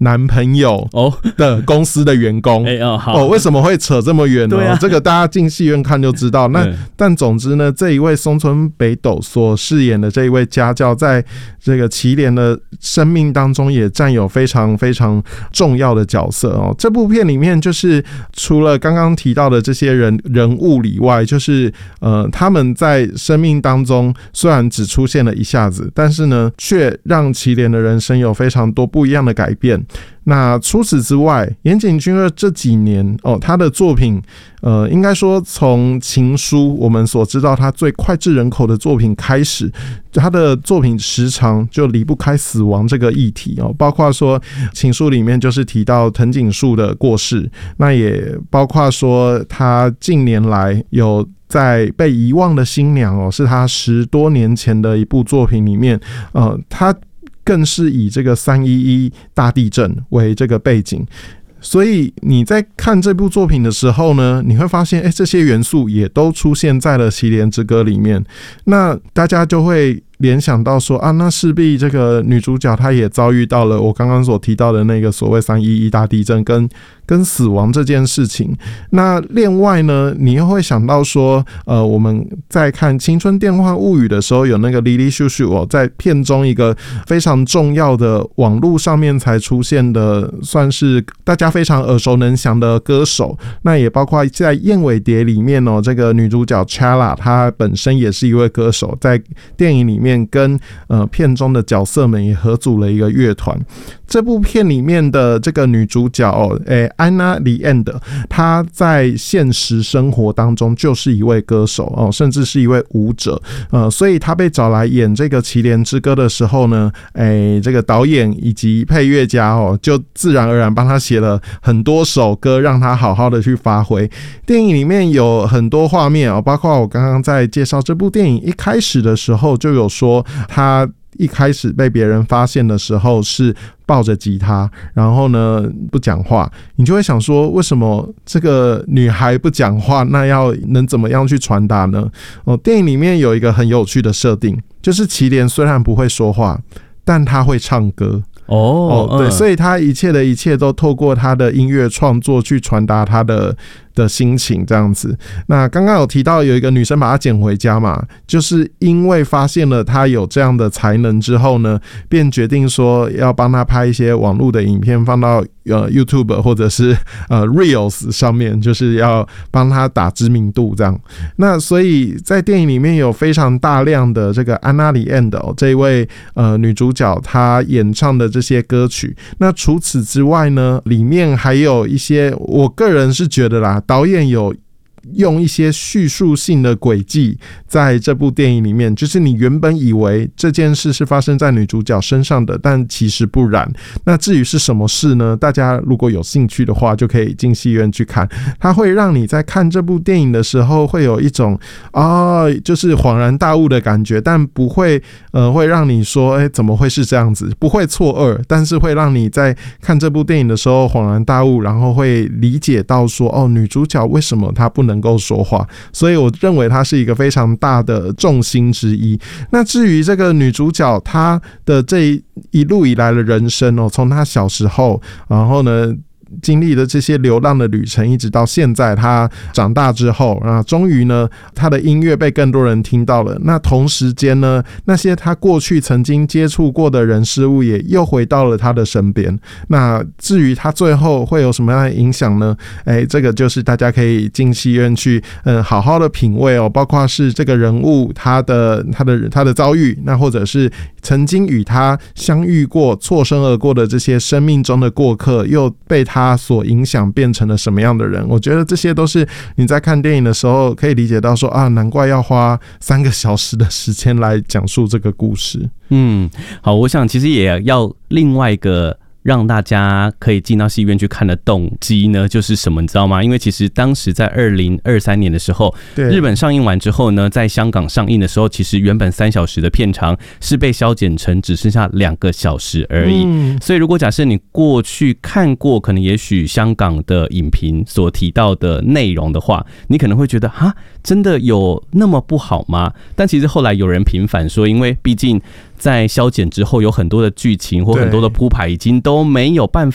男朋友的公司的员工。好，为什么会扯这么远呢？这个大家进戏院看就知道。那但总之呢，这一位松村北斗所饰演的这一位家教，在这个祁连的生命当中也占有非常非常重要的角色哦。这部片里面就是除了刚刚提到的这些人物以外，就是他们在生命当中虽然只出现了一下子，但是呢，却让祁连的人生有非常多不一样的改变。那除此之外，岩井俊二这几年他的作品，应该说从《情书》我们所知道他最脍炙人口的作品开始，他的作品时常就离不开死亡这个议题包括说《情书》里面就是提到藤井树的过世，那也包括说他近年来有在被遗忘的新娘是他10多年前的一部作品里面，他更是以这个311大地震为这个背景，所以你在看这部作品的时候呢，你会发现这些元素也都出现在了《祁连之歌》里面，那大家就会联想到说那势必这个女主角她也遭遇到了我刚刚所提到的那个所谓311大地震跟死亡这件事情。那另外呢，你又会想到说我们在看《青春电幻物语》的时候，有那个莉莉秀秀在片中一个非常重要的网络上面才出现的，算是大家非常耳熟能详的歌手。那也包括在《燕尾蝶》里面这个女主角 Chala 她本身也是一位歌手，在电影里面跟片中的角色们也合组了一个乐团。这部片里面的这个女主角安娜李安的，她在现实生活当中就是一位歌手甚至是一位舞者所以她被找来演这个《祁连之歌》的时候呢，这个导演以及配乐家就自然而然帮她写了很多首歌，让她好好的去发挥。电影里面有很多画面包括我刚刚在介绍这部电影一开始的时候就有说，她一开始被别人发现的时候是抱着吉他，然后呢不讲话，你就会想说为什么这个女孩不讲话，那要能怎么样去传达呢？电影里面有一个很有趣的设定，就是祁连虽然不会说话，但他会唱歌。对，所以他一切的一切都透过他的音乐创作去传达他的心情这样子。那刚刚有提到有一个女生把他捡回家嘛，就是因为发现了他有这样的才能之后呢，便决定说要帮他拍一些网络的影片放到YouTube 或者是Reels 上面，就是要帮他打知名度这样。那所以在电影里面有非常大量的这个安娜里安的这一位女主角她演唱的这些歌曲。那除此之外呢，里面还有一些我个人是觉得啦，导演有用一些叙述性的轨迹在这部电影里面，就是你原本以为这件事是发生在女主角身上的，但其实不然。那至于是什么事呢？大家如果有兴趣的话，就可以进戏院去看。它会让你在看这部电影的时候会有一种就是恍然大悟的感觉，但不会会让你说怎么会是这样子，不会错愕，但是会让你在看这部电影的时候恍然大悟，然后会理解到说女主角为什么她不能够说话，所以我认为它是一个非常大的重心之一。那至于这个女主角她的这一路以来的人生从她小时候，然后呢经历的这些流浪的旅程，一直到现在他长大之后，终于呢他的音乐被更多人听到了。那同时间呢，那些他过去曾经接触过的人事物也又回到了他的身边。那至于他最后会有什么样的影响呢？这个就是大家可以进戏院去好好的品味包括是这个人物他的遭遇，那或者是曾经与他相遇过错身而过的这些生命中的过客，又被他所影响变成了什么样的人。我觉得这些都是你在看电影的时候可以理解到说难怪要花3个小时的时间来讲述这个故事。 好，我想其实也要另外一个让大家可以进到戏院去看的动机呢，就是什么你知道吗？因为其实当时在2023年的时候，日本上映完之后呢，在香港上映的时候，其实原本3小时的片长是被削减成只剩下2个小时而已。所以如果假设你过去看过可能也许香港的影评所提到的内容的话，你可能会觉得真的有那么不好吗？但其实后来有人平反说，因为毕竟在削减之后有很多的剧情或很多的铺排已经都没有办